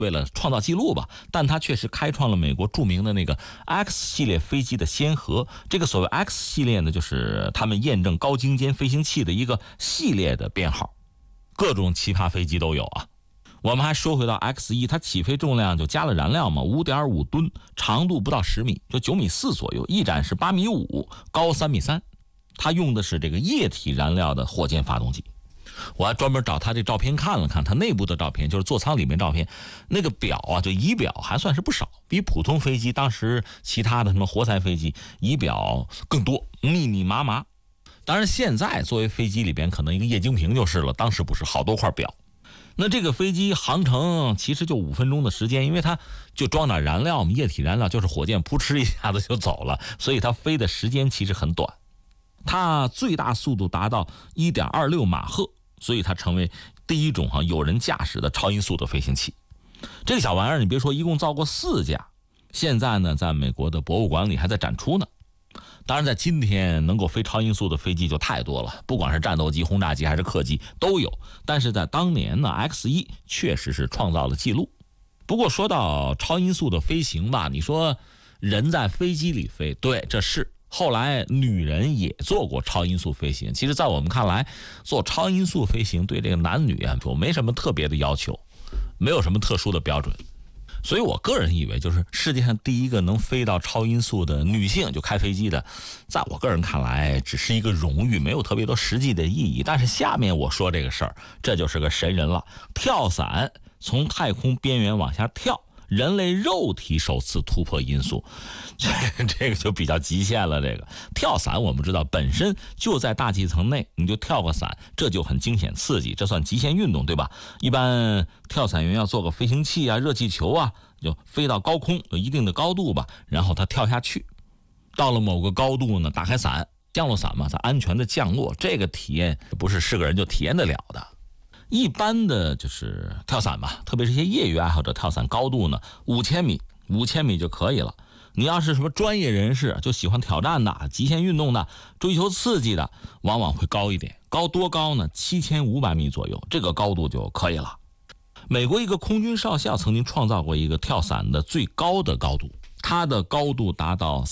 为了创造记录吧，但它确实开创了美国著名的那个 X 系列飞机的先河。这个所谓 X 系列呢，就是他们验证高精尖飞行器的一个系列的编号，各种奇葩飞机都有啊。我们还说回到 X1， 它起飞重量就加了燃料嘛， 5.5 吨，长度不到10米，就9.4米左右，翼展是8.5米，高3.3米。它用的是这个液体燃料的火箭发动机。我还专门找他这照片看了看，他内部的照片，就是座舱里面照片，那个表啊，就仪表还算是不少，比普通飞机当时其他的什么活塞飞机仪表更多，密密麻麻。当然现在作为飞机里边可能一个液晶屏就是了，当时不是，好多块表。那这个飞机航程其实就5分钟的时间，因为它就装点燃料嘛，液体燃料就是火箭扑哧一下子就走了，所以它飞的时间其实很短。它最大速度达到 1.26 马赫，所以它成为第一种有人驾驶的超音速的飞行器。这个小玩意儿你别说，一共造过4架，现在呢在美国的博物馆里还在展出呢。当然在今天能够飞超音速的飞机就太多了，不管是战斗机、轰炸机还是客机都有，但是在当年呢 X1 确实是创造了记录。不过说到超音速的飞行吧，你说人在飞机里飞，对，这是后来女人也做过超音速飞行。其实在我们看来，做超音速飞行对这个男女啊说没什么特别的要求，没有什么特殊的标准。所以我个人以为，就是世界上第一个能飞到超音速的女性，就开飞机的，在我个人看来只是一个荣誉，没有特别多实际的意义。但是下面我说这个事儿，这就是个神人了。跳伞从太空边缘往下跳，人类肉体首次突破音速，这个就比较极限了。这个跳伞我们知道本身就在大气层内，你就跳个伞，这就很惊险刺激，这算极限运动，对吧？一般跳伞员要做个飞行器啊、热气球啊，就飞到高空有一定的高度吧，然后他跳下去，到了某个高度呢，打开伞，降落伞嘛，它安全的降落，这个体验不是个人就体验得了的。一般的就是跳伞吧，特别是一些业余爱好者跳伞高度呢5000米就可以了。你要是什么专业人士，就喜欢挑战的、极限运动的、追求刺激的，往往会高一点。高多高呢？7500米左右，这个高度就可以了。美国一个空军少校曾经创造过一个跳伞的最高的高度，它的高度达到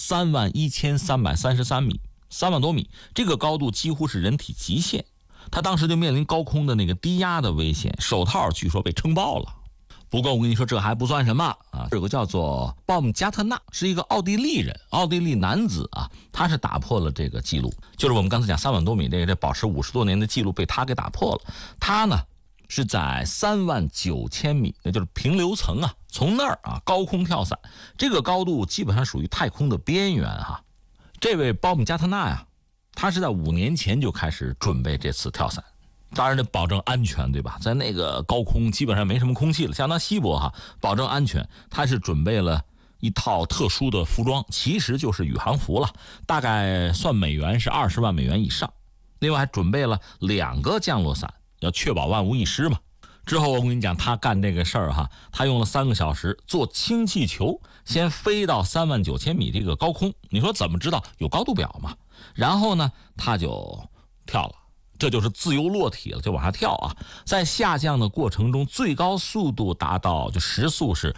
31333米，3万多米，这个高度几乎是人体极限。他当时就面临高空的那个低压的危险，手套据说被撑爆了。不过我跟你说，这还不算什么啊！有个叫做鲍姆加特纳，是一个奥地利人，奥地利男子啊，他是打破了这个记录，就是我们刚才讲3万多米这保持50多年的记录被他给打破了。他呢是在39000米，那就是平流层啊，从那儿啊高空跳伞，这个高度基本上属于太空的边缘哈。这位鲍姆加特纳呀，他是在5年前就开始准备这次跳伞，当然得保证安全，对吧？在那个高空基本上没什么空气了，相当稀薄哈，保证安全，他是准备了一套特殊的服装，其实就是宇航服了，大概算美元是20万美元以上。另外还准备了2个降落伞，要确保万无一失嘛。之后我跟你讲，他干这个事儿哈，他用了3个小时做氢气球，先飞到39000米这个高空。你说怎么知道？有高度表嘛。然后呢，他就跳了，这就是自由落体了，就往下跳啊。在下降的过程中，最高速度达到就时速是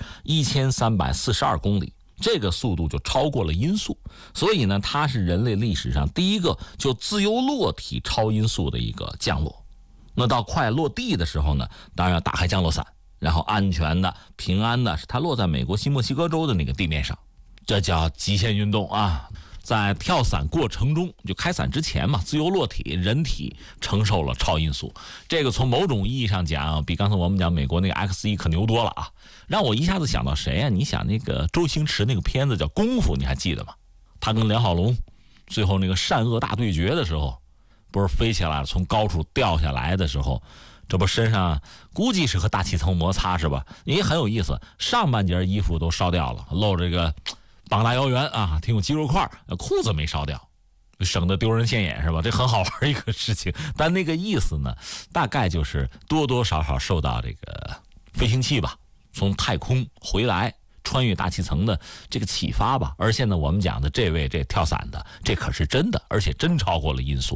1342公里，这个速度就超过了音速。所以呢，它是人类历史上第一个就自由落体超音速的一个降落。那到快落地的时候呢，当然要打开降落伞，然后安全的、平安的，是它落在美国新墨西哥州的那个地面上，这叫极限运动啊。在跳伞过程中，就开伞之前嘛，自由落体，人体承受了超音速，这个从某种意义上讲，比刚才我们讲美国那个 X1 可牛多了啊。让我一下子想到谁啊？你想那个周星驰那个片子叫《功夫》，你还记得吗？他跟梁浩龙最后那个善恶大对决的时候，不是飞起来了，从高处掉下来的时候，这不身上估计是和大气层摩擦是吧？也很有意思，上半截衣服都烧掉了，露这个膀大腰圆啊，挺有肌肉块，裤子没烧掉，省得丢人现眼是吧？这很好玩一个事情。但那个意思呢，大概就是多多少少受到这个飞行器吧，从太空回来穿越大气层的这个启发吧。而现在我们讲的这位这跳伞的，这可是真的，而且真超过了音速。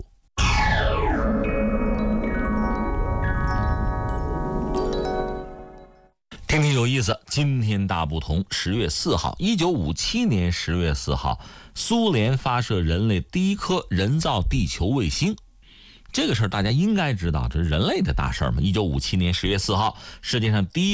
听听有有意思，今天大不同，10月4号，1957年10月4号，苏联发射人类第一颗人造地球卫星。这个事儿大家应该知道，这是人类的大事儿嘛。1957年10月4号，世界上第一